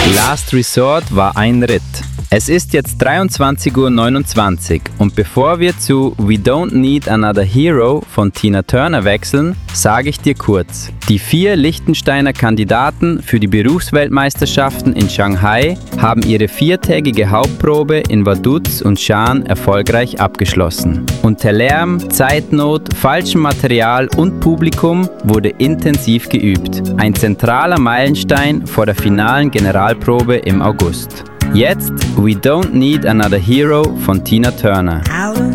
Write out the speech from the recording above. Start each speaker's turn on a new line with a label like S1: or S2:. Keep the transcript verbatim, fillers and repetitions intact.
S1: Last Resort war ein Ritt. Es ist jetzt dreiundzwanzig Uhr neunundzwanzig und bevor wir zu We Don't Need Another Hero von Tina Turner wechseln, sage ich dir kurz. Die vier Liechtensteiner Kandidaten für die Berufsweltmeisterschaften in Shanghai haben ihre viertägige Hauptprobe in Vaduz und Shan erfolgreich abgeschlossen. Unter Lärm, Zeitnot, falschem Material und Publikum wurde intensiv geübt. Ein zentraler Meilenstein vor der finalen Generalprobe im August. Jetzt We Don't Need Another Hero von Tina Turner.